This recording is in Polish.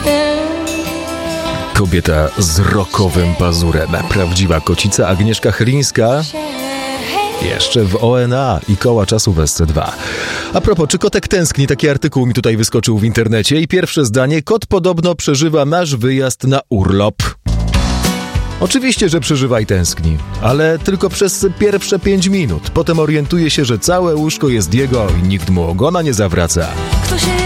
Kobieta z rockowym pazurem. Prawdziwa kocica Agnieszka Chylińska. Jeszcze w ONA i Koła Czasu w SC2. A propos, czy kotek tęskni? Taki artykuł mi tutaj wyskoczył w internecie i pierwsze zdanie: kot podobno przeżywa nasz wyjazd na urlop. Oczywiście, że przeżywa i tęskni, ale tylko przez pierwsze 5 minut. Potem orientuje się, że całe łóżko jest jego i nikt mu ogona nie zawraca. Kto się